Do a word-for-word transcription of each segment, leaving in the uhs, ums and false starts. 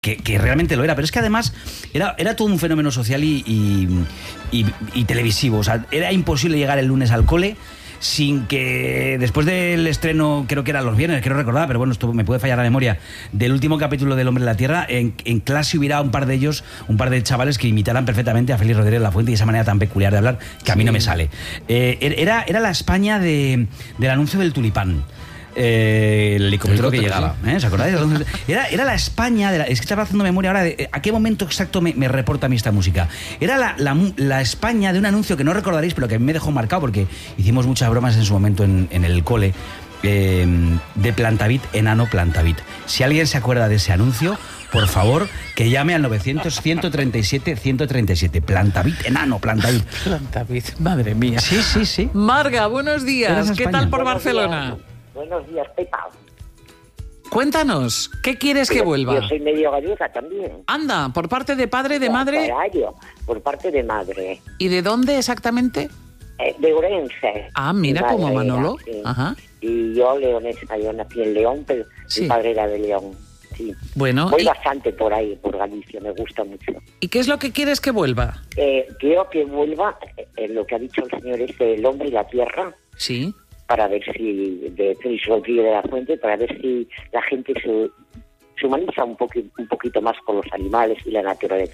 Que, que realmente lo era, pero es que además era, era todo un fenómeno social y, y, y, y televisivo. O sea, era imposible llegar el lunes al cole sin que después del estreno, creo que era los viernes, quiero recordar, pero bueno, esto me puede fallar la memoria, del último capítulo del Hombre de la Tierra, en, en clase hubiera un par de ellos, un par de chavales que imitaran perfectamente a Félix Rodríguez de la Fuente y esa manera tan peculiar de hablar que a mí no me sale. Eh, era, era la España de, del anuncio del tulipán. Eh, el helicóptero que llegaba, ¿eh? ¿Os acordáis? Era, era la España de la, es que estaba haciendo memoria ahora de a qué momento exacto me, me reporta a mí esta música. Era la, la, la España de un anuncio que no recordaréis, pero que a mí me dejó marcado porque hicimos muchas bromas en su momento en, en el cole, eh, de Plantavit, enano Plantavit. Si alguien se acuerda de ese anuncio, por favor, que llame al novecientos, ciento treinta y siete, ciento treinta y siete. Plantavit, enano, Plantavit. Plantavit, madre mía. Sí, sí, sí. Marga, buenos días. ¿Qué tal por Buenos Barcelona? días. Buenos días, Pepa. Cuéntanos, ¿qué quieres que Yo- vuelva? Yo soy medio gallega también. Anda, ¿por parte de padre, de madre? Carayo, por parte de madre. ¿Y de dónde exactamente? Eh, de Orense. Ah, mira, Mi como madre Manolo. era, sí. Ajá. Y yo, leonesa, yo nací en León, pero Sí. mi padre era de León. Sí. Bueno, Voy ¿y, bastante por ahí, por Galicia, me gusta mucho. ¿y qué es lo que quieres que vuelva? Eh, quiero que vuelva eh, en lo que ha dicho el señor este, el hombre y la tierra, Sí. para ver si, de Félix Rodríguez de la Fuente, para ver si la gente se, se humaniza un, poqui, un poquito más con los animales y la naturaleza.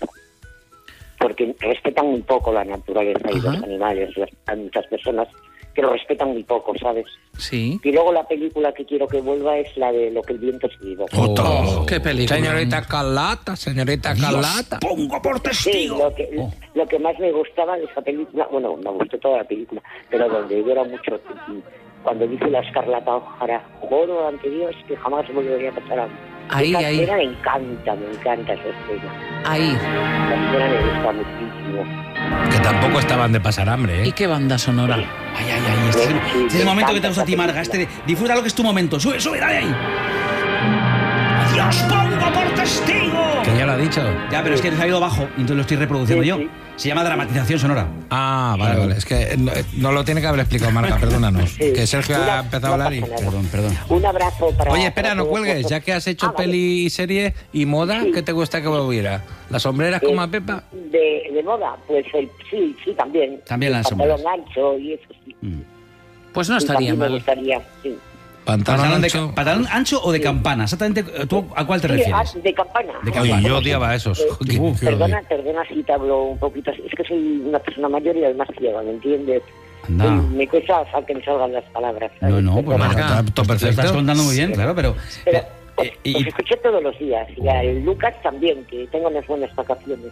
Porque respetan muy poco la naturaleza y Ajá. los animales. Las- Hay muchas personas que lo respetan muy poco, ¿sabes? Sí. Y luego la película que quiero que vuelva es la de Lo que el viento se llevó. Oh, qué película. Señorita Carlata, señorita Carlata. Pongo por Sí, testigo. lo que, Oh. lo que más me gustaba de esa película, bueno, me gustó toda la película, pero donde yo era mucho, cuando dice la Escarlata O'Hara, juro ante Dios que jamás volvería a pasar a mí. Ahí, Esa ahí. escena me encanta, me encanta esa escena. Ahí. La escena me gusta muchísimo. Que tampoco estaban de pasar hambre, ¿Y ¿eh? qué banda sonora? Ay, ay, ay. Este es el, Sí, este es el me momento que encanta te gusta a ti, esa Marga. Este película. de, disfruta lo que es tu momento. Sube, sube, dale ahí. Dios, pongo por testigo. Que ya lo ha dicho. Ya, pero es que se ha ido bajo y entonces lo estoy reproduciendo Sí, yo. sí. Se llama dramatización sonora. Ah, vale, vale. Es que no, no lo tiene que haber explicado Marga, perdónanos. Sí. Que Sergio Una- ha empezado a no hablar y... pasa nada. Perdón, perdón. Un abrazo para... Oye, espera, para no todos cuelgues. vosotros. Ya que has hecho Ah, vale. peli y serie y moda, Sí. ¿qué te gusta que volviera? ¿Las sombreras Eh, como a Pepa? De, de moda, pues el, sí, sí, también. También las El pantalón sombreras. ancho y eso sí. Mm. Pues no Sí, estaría también me mal. gustaría, sí. Pantalón ¿Pantalón, de, ancho. ¿Pantalón ancho o de Sí. campana? Exactamente, ¿tú a cuál te Sí, refieres? ah, de campana. De Oye, campana. yo odiaba esos. Eh, Qué- uf, qué Perdona, odio. perdona si te hablo un poquito así. Es que soy una persona mayor y además ciega, ¿me entiendes? Anda. Y me cuesta hasta que me salgan las palabras. ¿sabes? No, no, pues Perdona. Marga, Marga, todo pues, lo perfecto. estás contando muy bien, claro, pero... Pero eh, os, eh, y- os escuché todos los días. Y a el Lucas también, que tengo unas buenas vacaciones.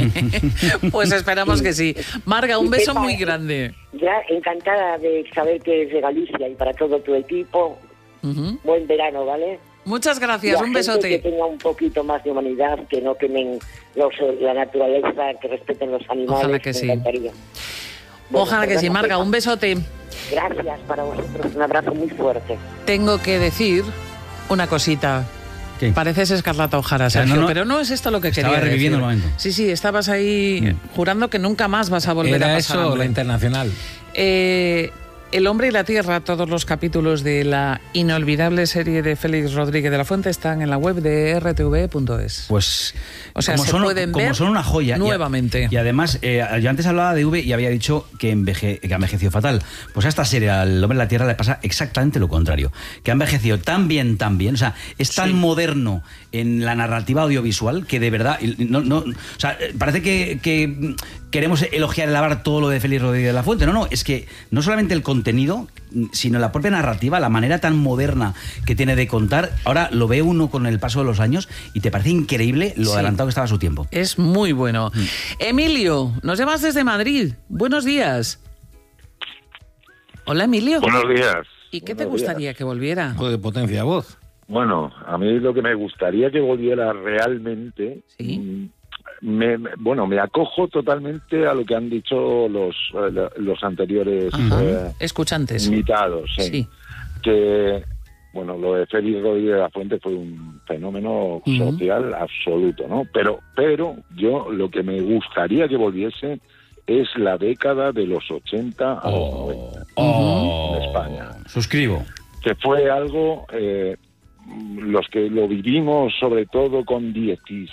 Pues esperamos que sí. Marga, un Y beso Pepa, muy grande. Ya encantada de saber que es de Galicia y para todo tu equipo. Ujú. Buen verano, ¿vale? Muchas Y gracias, a un gente besote. que tenga un poquito más de humanidad, que no quemen los, la naturaleza, que respeten los animales. Ojalá que me sí. encantaría. Bueno, Ojalá que sí, perdona, Marga, Pepa. un besote. Gracias para vosotros, un abrazo muy fuerte. Tengo que decir una cosita. ¿Qué? Pareces Escarlata O'Hara, sea, Sergio, no, no, pero no es esto lo que estaba quería reviviendo decir. el momento. Sí, sí, estabas ahí jurando que nunca más vas a volver a Era pasar eso, hambre. la internacional. Eh, El hombre y la tierra, todos los capítulos de la inolvidable serie de Félix Rodríguez de la Fuente están en la web de r t v punto es. Pues O sea, como, se son, pueden como ver son una joya. Y- nuevamente. Y, además, eh, yo antes hablaba de V y había dicho que, enveje, que ha envejecido fatal. Pues a esta serie, al Hombre de la Tierra, le pasa exactamente lo contrario. Que ha envejecido tan bien, tan bien. O sea, es tan Sí. moderno en la narrativa audiovisual que de verdad... y No, no, o sea, parece que, que queremos elogiar y alabar todo lo de Félix Rodríguez de la Fuente. No, no, es que no solamente el contenido, sino la propia narrativa, la manera tan moderna que tiene de contar. Ahora lo ve uno con el paso de los años y te parece increíble lo Sí. adelantado que estaba a su tiempo. Es muy bueno. Mm. Emilio, nos llamas desde Madrid. Buenos días. Hola, Emilio. Buenos días. ¿Y qué te Buenos días. gustaría que volviera? Joder, potencia voz. Bueno, a mí lo que me gustaría que volviera realmente, Sí. mm, me, me- bueno, me acojo totalmente a lo que han dicho los eh, lo- los anteriores Ajá. eh, Escuchantes. invitados, sí. Sí. Que, bueno, lo de Félix Rodríguez de la Fuente fue un fenómeno Ujú. social absoluto, ¿no? Pero, pero yo lo que me gustaría que volviese es la década de los ochenta a los noventa. Oh, en España. Suscribo. Que fue algo, eh, los que lo vivimos sobre todo con dieciséis